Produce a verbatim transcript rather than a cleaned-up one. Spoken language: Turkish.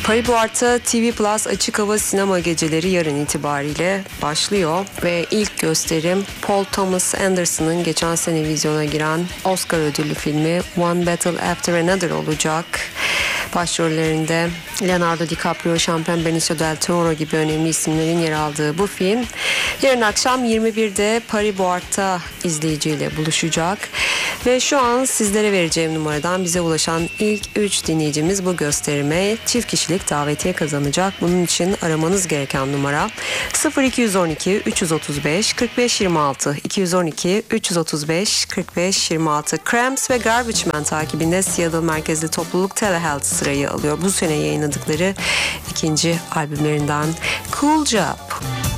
Paris Boart'ta T V Plus açık hava sinema geceleri yarın itibariyle başlıyor ve ilk gösterim Paul Thomas Anderson'ın geçen sene vizyona giren Oscar ödüllü filmi One Battle After Another olacak. Başrollerinde Leonardo DiCaprio, şampiyon Benicio del Toro gibi önemli isimlerin yer aldığı bu film yarın akşam yirmi birde Paris Boart'ta izleyiciyle buluşacak. Ve şu an sizlere vereceğim numaradan bize ulaşan ilk üç dinleyicimiz bu gösterime çift kişilik davetiye kazanacak. Bunun için aramanız gereken numara sıfır iki on iki üç otuz beş kırk beş yirmi altı iki on iki üç otuz beş kırk beş yirmi altı. Cramps ve Garbage Man takibinde Seattle merkezli topluluk Telehealth sırayı alıyor. Bu sene yayınladıkları ikinci albümlerinden Cool Job.